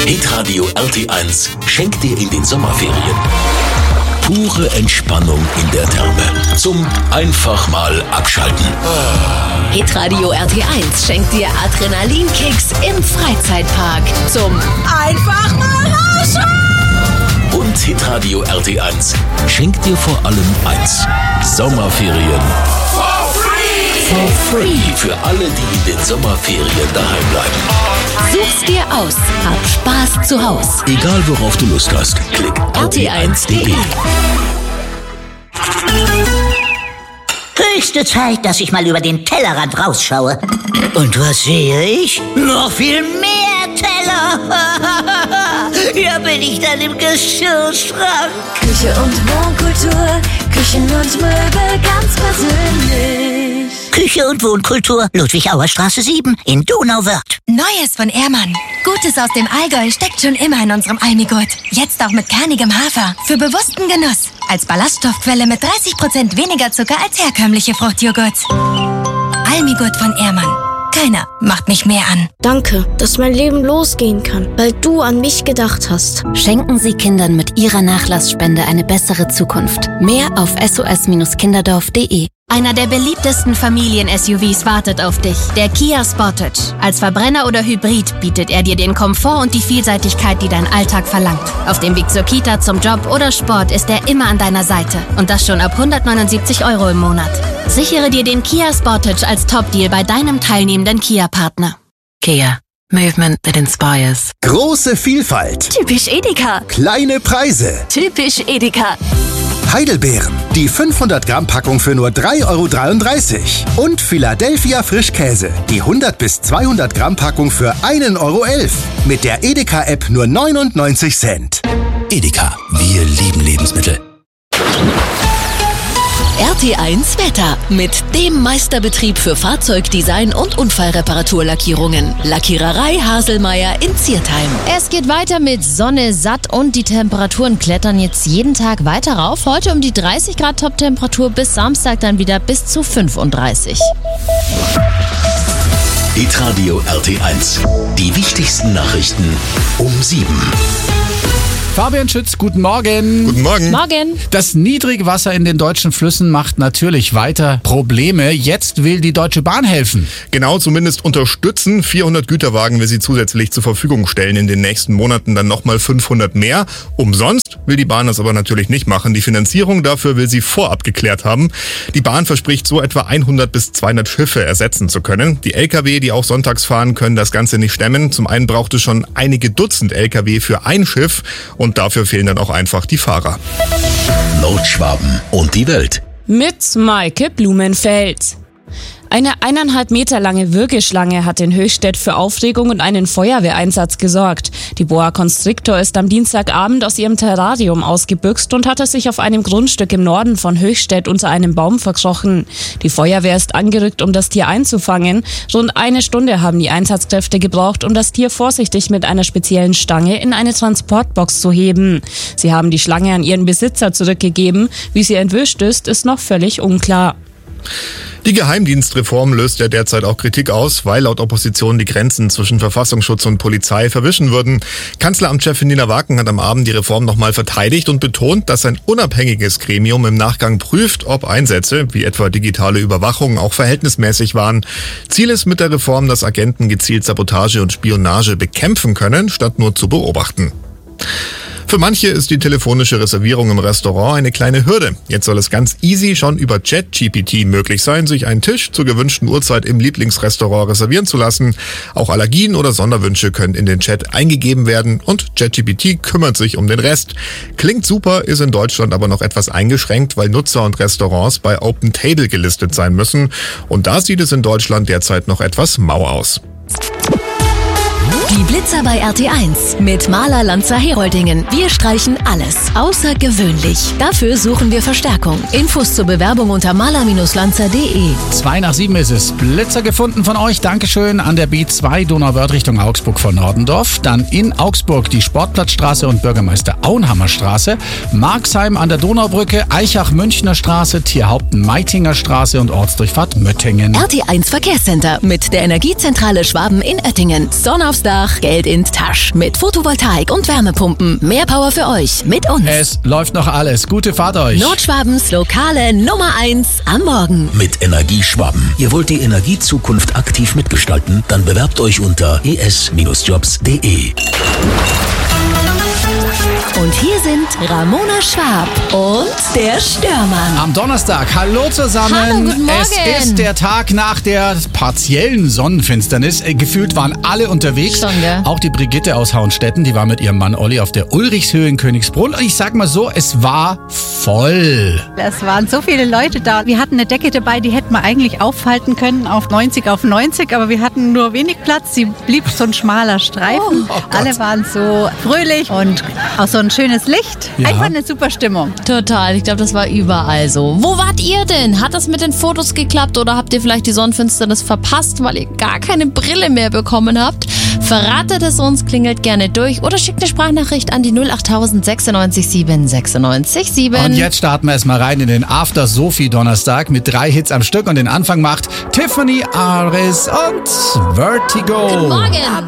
Hitradio RT1 schenkt dir in den Sommerferien pure Entspannung in der Therme. Zum einfach mal abschalten. Hitradio RT1 schenkt dir Adrenalinkicks im Freizeitpark. Zum einfach mal rausschauen. Und Hitradio RT1 schenkt dir vor allem eins: Sommerferien for free für alle, die in den Sommerferien daheim bleiben. Such's dir aus. Hab Spaß zu Haus. Egal worauf du Lust hast, klick rt1.de. Höchste Zeit, dass ich mal über den Tellerrand rausschaue. Und was sehe ich? Noch viel mehr Teller. Hier bin ich dann im Geschirrschrank. Küche und Wohnkultur, Küchen und Möbel ganz persönlich. Küche und Wohnkultur, Ludwig-Auer-Straße 7 in Donauwörth. Neues von Ehrmann. Gutes aus dem Allgäu steckt schon immer in unserem Almigurt. Jetzt auch mit kernigem Hafer. Für bewussten Genuss. Als Ballaststoffquelle mit 30% weniger Zucker als herkömmliche Fruchtjoghurt. Almigurt von Ehrmann. Keiner macht mich mehr an. Danke, dass mein Leben losgehen kann, weil du an mich gedacht hast. Schenken Sie Kindern mit Ihrer Nachlassspende eine bessere Zukunft. Mehr auf sos-kinderdorf.de. Einer der beliebtesten Familien-SUVs wartet auf dich. Der Kia Sportage. Als Verbrenner oder Hybrid bietet er dir den Komfort und die Vielseitigkeit, die dein Alltag verlangt. Auf dem Weg zur Kita, zum Job oder Sport ist er immer an deiner Seite. Und das schon ab 179 € im Monat. Sichere dir den Kia Sportage als Top-Deal bei deinem teilnehmenden Kia-Partner. Kia. Movement that inspires. Große Vielfalt. Typisch Edeka. Kleine Preise. Typisch Edeka. Heidelbeeren. Die 500 Gramm Packung für nur 3,33 € Und Philadelphia Frischkäse. Die 100 bis 200 Gramm Packung für 1,11 €. Mit der Edeka-App nur 99 Cent. Edeka, wir lieben Lebensmittel. RT1 Wetter mit dem Meisterbetrieb für Fahrzeugdesign und Unfallreparaturlackierungen. Lackiererei Haselmeier in Ziertheim. Es geht weiter mit Sonne, satt und die Temperaturen klettern jetzt jeden Tag weiter rauf. Heute um die 30 Grad Top-Temperatur, bis Samstag dann wieder bis zu 35. Hitradio RT1. Die wichtigsten Nachrichten um 7. Fabian Schütz, guten Morgen. Guten Morgen. Morgen. Das Niedrigwasser in den deutschen Flüssen macht natürlich weiter Probleme. Jetzt will die Deutsche Bahn helfen. Genau, zumindest unterstützen. 400 Güterwagen will sie zusätzlich zur Verfügung stellen. In den nächsten Monaten dann nochmal 500 mehr. Umsonst will die Bahn das aber natürlich nicht machen. Die Finanzierung dafür will sie vorab geklärt haben. Die Bahn verspricht so etwa 100 bis 200 Schiffe ersetzen zu können. Die Lkw, die auch sonntags fahren, können das Ganze nicht stemmen. Zum einen braucht es schon einige Dutzend Lkw für ein Schiff. Und dafür fehlen dann auch einfach die Fahrer. Nordschwaben und die Welt. Mit Maike Blumenfeld. Eine 1,5 Meter lange Würgeschlange hat in Höchstädt für Aufregung und einen Feuerwehreinsatz gesorgt. Die Boa Constrictor ist am Dienstagabend aus ihrem Terrarium ausgebüxt und hatte sich auf einem Grundstück im Norden von Höchstädt unter einem Baum verkrochen. Die Feuerwehr ist angerückt, um das Tier einzufangen. Rund 1 Stunde haben die Einsatzkräfte gebraucht, um das Tier vorsichtig mit einer speziellen Stange in eine Transportbox zu heben. Sie haben die Schlange an ihren Besitzer zurückgegeben. Wie sie entwischt ist noch völlig unklar. Die Geheimdienstreform löst ja derzeit auch Kritik aus, weil laut Opposition die Grenzen zwischen Verfassungsschutz und Polizei verwischen würden. Kanzleramtschefin Nina Wagen hat am Abend die Reform nochmal verteidigt und betont, dass ein unabhängiges Gremium im Nachgang prüft, ob Einsätze, wie etwa digitale Überwachung, auch verhältnismäßig waren. Ziel ist mit der Reform, dass Agenten gezielt Sabotage und Spionage bekämpfen können, statt nur zu beobachten. Für manche ist die telefonische Reservierung im Restaurant eine kleine Hürde. Jetzt soll es ganz easy schon über ChatGPT möglich sein, sich einen Tisch zur gewünschten Uhrzeit im Lieblingsrestaurant reservieren zu lassen. Auch Allergien oder Sonderwünsche können in den Chat eingegeben werden und ChatGPT kümmert sich um den Rest. Klingt super, ist in Deutschland aber noch etwas eingeschränkt, weil Nutzer und Restaurants bei OpenTable gelistet sein müssen. Und da sieht es in Deutschland derzeit noch etwas mau aus. Die Blitzer bei RT1 mit Maler Lanzer Heroldingen. Wir streichen alles außergewöhnlich. Dafür suchen wir Verstärkung. Infos zur Bewerbung unter maler-lanzer.de. 6:55 ist es. Blitzer gefunden von euch. Dankeschön an der B2 Donauwörth Richtung Augsburg von Nordendorf. Dann in Augsburg die Sportplatzstraße und Bürgermeister Auenhammer Straße. Marxheim an der Donaubrücke, Eichach-Münchner Straße, Tierhaupten-Meitinger Straße und Ortsdurchfahrt Möttingen. RT1 Verkehrscenter mit der Energiezentrale Schwaben in Oettingen. Sonne aufs Dach, Geld Geld in Tasch. Mit Photovoltaik und Wärmepumpen. Mehr Power für euch mit uns. Es läuft noch alles. Gute Fahrt euch. Nordschwabens lokale Nummer 1 am Morgen. Mit Energieschwaben. Ihr wollt die Energiezukunft aktiv mitgestalten? Dann bewerbt euch unter es-jobs.de. Und hier sind Ramona Schwab und der Störmann. Am Donnerstag, hallo zusammen. Hallo, guten Morgen. Es ist der Tag nach der partiellen Sonnenfinsternis. Gefühlt waren alle unterwegs. Schon, gell? Auch die Brigitte aus Hauenstetten, die war mit ihrem Mann Olli auf der Ulrichshöhe in Königsbrunn. Und ich sag mal so, es war voll. Es waren so viele Leute da. Wir hatten eine Decke dabei, die hätten wir eigentlich aufhalten können auf 90 auf 90, aber wir hatten nur wenig Platz. Sie blieb so ein schmaler Streifen. Alle waren so fröhlich und auch so ein schönes Licht. Ja. Einfach eine super Stimmung. Total, ich glaube, das war überall so. Wo wart ihr denn? Hat das mit den Fotos geklappt oder habt ihr vielleicht die Sonnenfinsternis verpasst, weil ihr gar keine Brille mehr bekommen habt? Verratet es uns, klingelt gerne durch oder schickt eine Sprachnachricht an die 08000 96 7 96 7. Und jetzt starten wir erstmal rein in den After Sophie Donnerstag mit 3 Hits am Stück und den Anfang macht Tiffany Aris und Vertigo. Guten Morgen.